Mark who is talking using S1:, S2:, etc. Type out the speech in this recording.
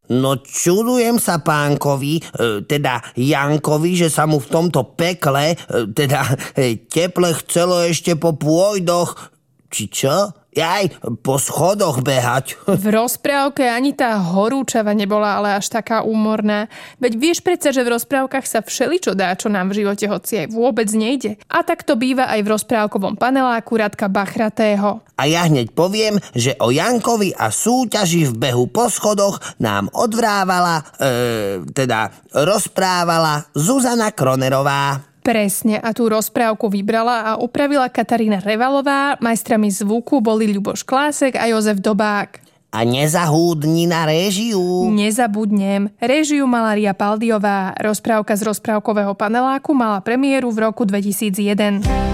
S1: No čudujem sa pánkovi, teda Jankovi, že sa mu v tomto pekle, teple chcelo ešte po pôjdoch, či čo? Jaj, po schodoch behať.
S2: V rozprávke ani tá horúčava nebola ale až taká úmorná. Veď vieš predsa, že v rozprávkach sa všeličo dá, čo nám v živote hoci aj vôbec nejde. A tak to býva aj v rozprávkovom paneláku Radka Bachratého.
S1: A ja hneď poviem, že o Jankovi a súťaži v behu po schodoch nám rozprávala Zuzana Kronerová.
S2: Presne, a tú rozprávku vybrala a upravila Katarína Revalová, majstrami zvuku boli Ľuboš Klásek a Jozef Dobák.
S1: A nezahúdni na réžiu.
S2: Nezabudnem. Réžiu mala Ria Paldiová. Rozprávka z rozprávkového paneláku mala premiéru v roku 2001.